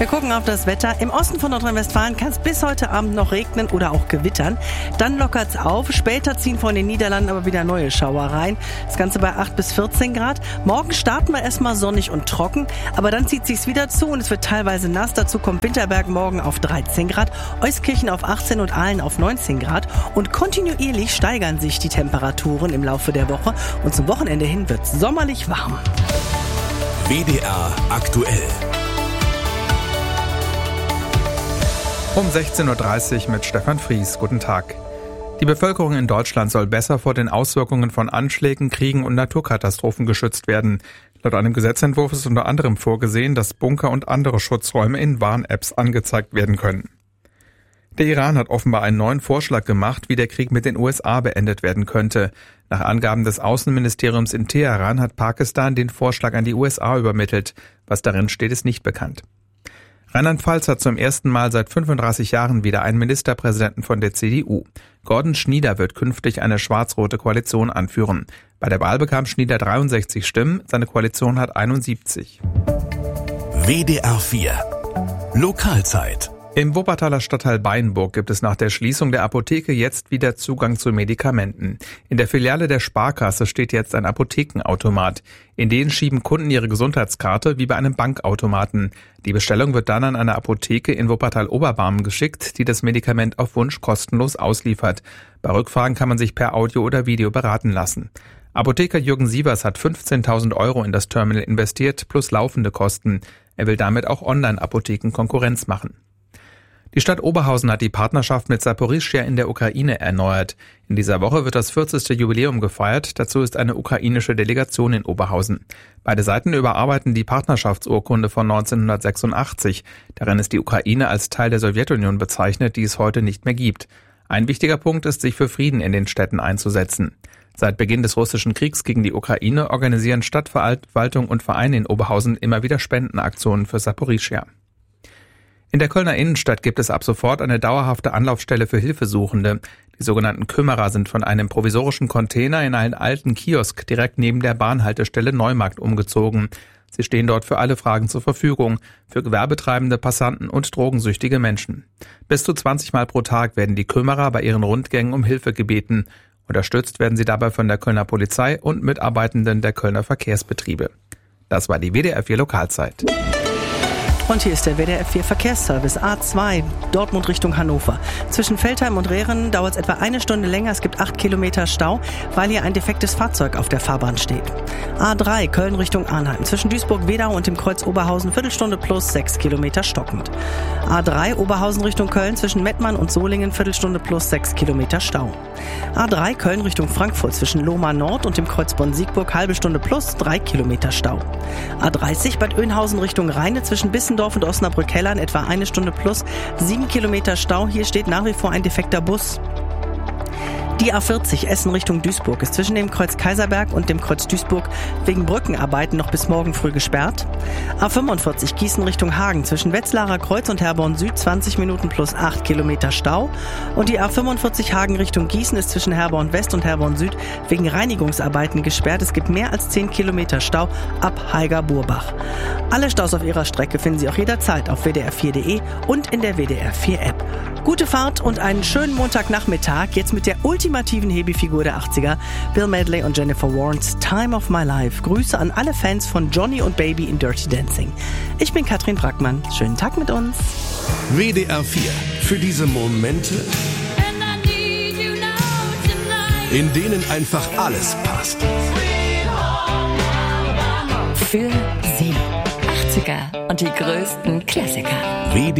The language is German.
Wir gucken auf das Wetter. Im Osten von Nordrhein-Westfalen kann es bis heute Abend noch regnen oder auch gewittern. Dann lockert's auf. Später ziehen von den Niederlanden aber wieder neue Schauer rein. Das Ganze bei 8 bis 14 Grad. Morgen starten wir erstmal sonnig und trocken, aber dann zieht sich's wieder zu und es wird teilweise nass. Dazu kommt Winterberg morgen auf 13 Grad, Euskirchen auf 18 und Aalen auf 19 Grad. Und kontinuierlich steigern sich die Temperaturen im Laufe der Woche und zum Wochenende hin wird's sommerlich warm. WDR aktuell. Um 16.30 Uhr mit Stefan Fries. Guten Tag. Die Bevölkerung in Deutschland soll besser vor den Auswirkungen von Anschlägen, Kriegen und Naturkatastrophen geschützt werden. Laut einem Gesetzentwurf ist unter anderem vorgesehen, dass Bunker und andere Schutzräume in Warn-Apps angezeigt werden können. Der Iran hat offenbar einen neuen Vorschlag gemacht, wie der Krieg mit den USA beendet werden könnte. Nach Angaben des Außenministeriums in Teheran hat Pakistan den Vorschlag an die USA übermittelt. Was darin steht, ist nicht bekannt. Rheinland-Pfalz hat zum ersten Mal seit 35 Jahren wieder einen Ministerpräsidenten von der CDU. Gordon Schnieder wird künftig eine schwarz-rote Koalition anführen. Bei der Wahl bekam Schnieder 63 Stimmen, seine Koalition hat 71. WDR 4 Lokalzeit. Im Wuppertaler Stadtteil Beinburg gibt es nach der Schließung der Apotheke jetzt wieder Zugang zu Medikamenten. In der Filiale der Sparkasse steht jetzt ein Apothekenautomat. In den schieben Kunden ihre Gesundheitskarte wie bei einem Bankautomaten. Die Bestellung wird dann an eine Apotheke in Wuppertal-Oberbarmen geschickt, die das Medikament auf Wunsch kostenlos ausliefert. Bei Rückfragen kann man sich per Audio oder Video beraten lassen. Apotheker Jürgen Sievers hat 15.000 € in das Terminal investiert, plus laufende Kosten. Er will damit auch Online-Apotheken Konkurrenz machen. Die Stadt Oberhausen hat die Partnerschaft mit Saporischschja in der Ukraine erneuert. In dieser Woche wird das 40. Jubiläum gefeiert. Dazu ist eine ukrainische Delegation in Oberhausen. Beide Seiten überarbeiten die Partnerschaftsurkunde von 1986. Darin ist die Ukraine als Teil der Sowjetunion bezeichnet, die es heute nicht mehr gibt. Ein wichtiger Punkt ist, sich für Frieden in den Städten einzusetzen. Seit Beginn des russischen Kriegs gegen die Ukraine organisieren Stadtverwaltung und Vereine in Oberhausen immer wieder Spendenaktionen für Saporischschja. In der Kölner Innenstadt gibt es ab sofort eine dauerhafte Anlaufstelle für Hilfesuchende. Die sogenannten Kümmerer sind von einem provisorischen Container in einen alten Kiosk direkt neben der Bahnhaltestelle Neumarkt umgezogen. Sie stehen dort für alle Fragen zur Verfügung, für Gewerbetreibende, Passanten und drogensüchtige Menschen. Bis zu 20 Mal pro Tag werden die Kümmerer bei ihren Rundgängen um Hilfe gebeten. Unterstützt werden sie dabei von der Kölner Polizei und Mitarbeitenden der Kölner Verkehrsbetriebe. Das war die WDR 4 Lokalzeit. Und hier ist der WDR 4 Verkehrsservice A2, Dortmund Richtung Hannover. Zwischen Veltheim und Rehren dauert es etwa eine Stunde länger. Es gibt 8 Kilometer Stau, weil hier ein defektes Fahrzeug auf der Fahrbahn steht. A3, Köln Richtung Arnheim. Zwischen Duisburg-Wedau und dem Kreuz Oberhausen, Viertelstunde plus 6 Kilometer stockend. A3, Oberhausen Richtung Köln. Zwischen Mettmann und Solingen, Viertelstunde plus 6 Kilometer Stau. A3, Köln Richtung Frankfurt. Zwischen Lohmar Nord und dem Kreuz Bonn-Siegburg, halbe Stunde plus 3 Kilometer Stau. A30, Bad Oeynhausen Richtung Rheine. Zwischen Bissendorf und Osnabrück-Hellern etwa eine Stunde plus 7 Kilometer Stau. Hier steht nach wie vor ein defekter Bus. Die A40 Essen Richtung Duisburg ist zwischen dem Kreuz Kaiserberg und dem Kreuz Duisburg wegen Brückenarbeiten noch bis morgen früh gesperrt. A45 Gießen Richtung Hagen zwischen Wetzlarer Kreuz und Herborn Süd 20 Minuten plus 8 Kilometer Stau. Und die A45 Hagen Richtung Gießen ist zwischen Herborn West und Herborn Süd wegen Reinigungsarbeiten gesperrt. Es gibt mehr als 10 Kilometer Stau ab Haiger-Burbach. Alle Staus auf ihrer Strecke finden Sie auch jederzeit auf wdr4.de und in der WDR 4 App. Gute Fahrt und einen schönen Montagnachmittag. Jetzt mit der ultimativen Hebi-Figur der 80er, Bill Medley und Jennifer Warnes, Time of My Life. Grüße an alle Fans von Johnny und Baby in Dirty Dancing. Ich bin Katrin Brackmann. Schönen Tag mit uns. WDR 4. Für diese Momente, in denen einfach alles passt. Für Sie. 80er und die größten Klassiker. WDR